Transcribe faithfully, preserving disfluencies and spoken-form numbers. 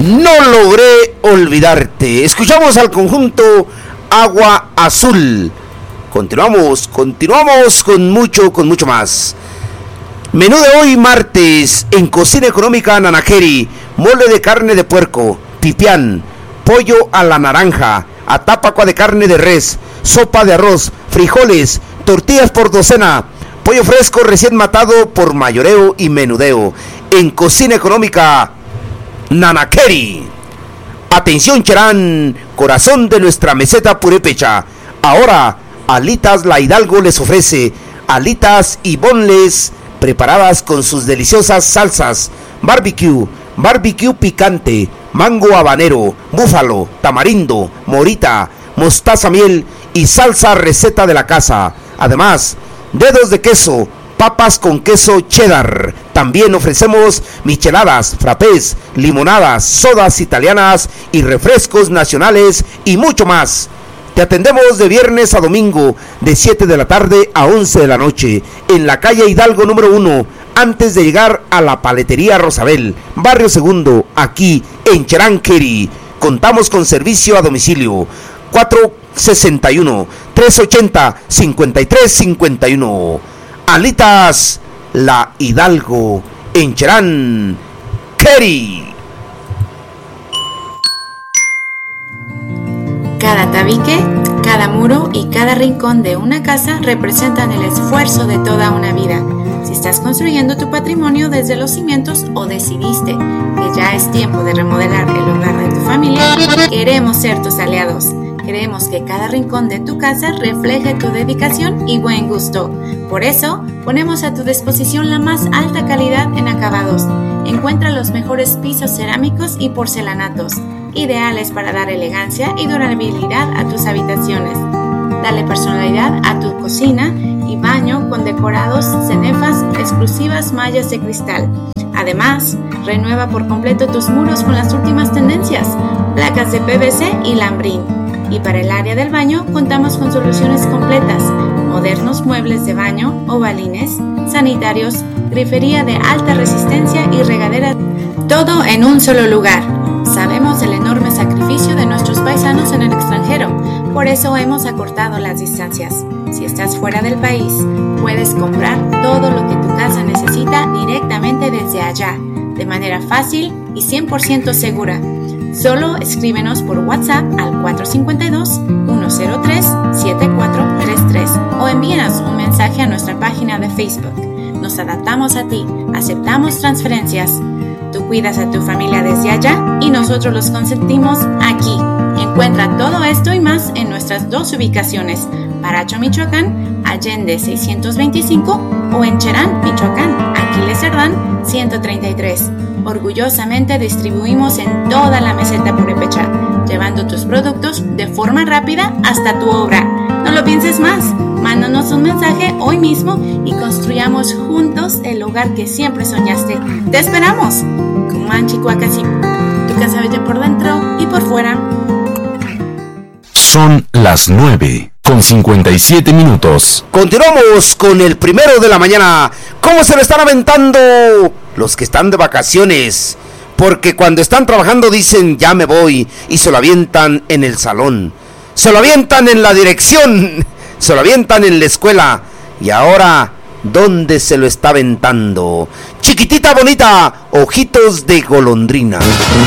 No logré olvidarte. Escuchamos al conjunto Agua Azul. Continuamos, continuamos con mucho, con mucho más. Menú de hoy martes en Cocina Económica Nanajeri. Mole de carne de puerco, pipián, pollo a la naranja, atápacua de carne de res, sopa de arroz, frijoles, tortillas por docena, pollo fresco recién matado por mayoreo y menudeo. En Cocina Económica Nanajeri. Atención Cherán, corazón de nuestra meseta purépecha. Ahora, Alitas La Hidalgo les ofrece alitas y bonles preparadas con sus deliciosas salsas, barbecue, barbecue picante, mango habanero, búfalo, tamarindo, morita, mostaza miel y salsa receta de la casa. Además, dedos de queso, papas con queso cheddar. También ofrecemos micheladas, frappés, limonadas, sodas italianas y refrescos nacionales y mucho más. Te atendemos de viernes a domingo de siete de la tarde a once de la noche en la calle Hidalgo número uno, antes de llegar a la paletería Rosabel, barrio Segundo, aquí en Cheranqueri. Contamos con servicio a domicilio cuatro sesenta y uno, tres ochenta, cincuenta y tres cincuenta y uno. Alitas La Hidalgo en Cheranqueri. Cada tabique, cada muro y cada rincón de una casa representan el esfuerzo de toda una vida. Si estás construyendo tu patrimonio desde los cimientos o decidiste que ya es tiempo de remodelar el hogar de tu familia, queremos ser tus aliados. Queremos que cada rincón de tu casa refleje tu dedicación y buen gusto. Por eso, ponemos a tu disposición la más alta calidad en acabados. Encuentra los mejores pisos cerámicos y porcelanatos, ideales para dar elegancia y durabilidad a tus habitaciones. Dale personalidad a tu cocina y baño con decorados, cenefas, exclusivas mallas de cristal. Además, renueva por completo tus muros con las últimas tendencias, placas de P V C y lambrín. Y para el área del baño contamos con soluciones completas, modernos muebles de baño, ovalines, sanitarios, grifería de alta resistencia y regadera, todo en un solo lugar. Sabemos el enorme sacrificio de nuestros paisanos en el extranjero, por eso hemos acortado las distancias. Si estás fuera del país, puedes comprar todo lo que tu casa necesita directamente desde allá, de manera fácil y cien por ciento segura. Solo escríbenos por WhatsApp al cuatro cinco dos, uno cero tres, siete cuatro tres tres o envíanos un mensaje a nuestra página de Facebook. Nos adaptamos a ti, aceptamos transferencias. Tú cuidas a tu familia desde allá y nosotros los consentimos aquí. Encuentra todo esto y más en nuestras dos ubicaciones, Paracho, Michoacán, Allende seiscientos veinticinco o en Cherán, Michoacán, Aquiles Cerdán ciento treinta y tres. Orgullosamente distribuimos en toda la meseta purépecha, llevando tus productos de forma rápida hasta tu obra. No lo pienses más, mándanos un mensaje hoy mismo y construyamos juntos el hogar que siempre soñaste. ¡Te esperamos! Kumán, Chihuacasi, tu casa bella por dentro y por fuera. Son las nueve con cincuenta y siete minutos. Continuamos con el primero de la mañana. ¿Cómo se le están aventando los que están de vacaciones? Porque cuando están trabajando dicen ya me voy y se lo avientan en el salón, se lo avientan en la dirección, se lo avientan en la escuela. Y ahora, ¿dónde se lo está aventando? Chiquitita bonita, ojitos de golondrina.